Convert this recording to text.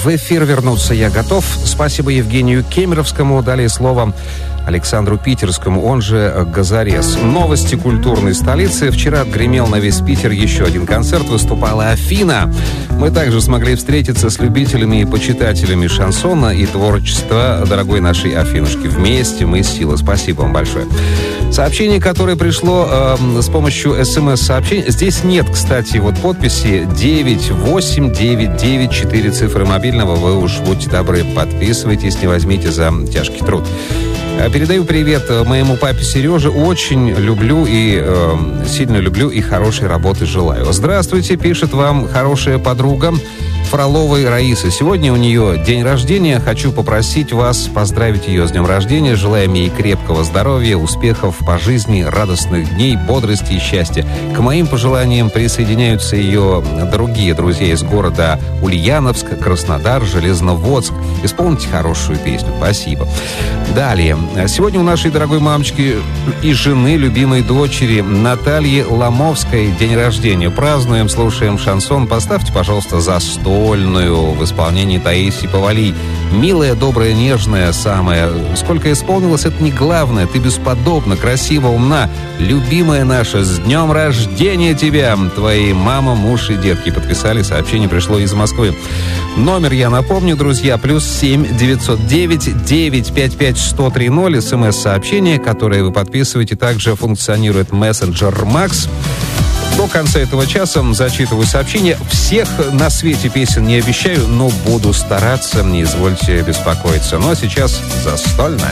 В эфир вернуться я готов. Спасибо Евгению Кемеровскому. Далее слово Александру Питерскому, он же Газарес. Новости культурной столицы. Вчера отгремел на весь Питер еще один концерт. Выступала Афина. Мы также смогли встретиться с любителями и почитателями шансона и творчества дорогой нашей Афинушки. Вместе мы сила. Спасибо вам большое. Сообщение, которое пришло с помощью СМС-сообщений. Здесь нет, кстати, вот подписи 98994 цифры мобильного. Вы уж будьте добры, подписывайтесь, не возьмите за тяжкий труд. Передаю привет моему папе Сереже. Очень люблю и сильно люблю и хорошей работы желаю. Здравствуйте, пишет вам хорошая подруга Фроловой Раисы. Сегодня у нее день рождения. Хочу попросить вас поздравить ее с днем рождения. Желаем ей крепкого здоровья, успехов по жизни, радостных дней, бодрости и счастья. К моим пожеланиям присоединяются ее другие друзья из города Ульяновск, Краснодар, Железноводск. Исполните хорошую песню. Спасибо. Далее. Сегодня у нашей дорогой мамочки и жены, любимой дочери Натальи Ломовской день рождения. Празднуем, слушаем шансон. Поставьте, пожалуйста, застольную в исполнении Таисии Повалий. Милая, добрая, нежная самая. Сколько исполнилось, это не главное. Ты бесподобна, красива, умна. Любимая наша, с днем рождения тебя! Твои мама, муж и детки подписали. Сообщение пришло из Москвы. Номер я напомню, друзья, +7 909 955 1030. СМС-сообщение, которое вы подписываете. Также функционирует мессенджер Макс. До конца этого часа зачитываю сообщения. Всех на свете песен не обещаю, но буду стараться, не извольте беспокоиться. Ну а сейчас застольная.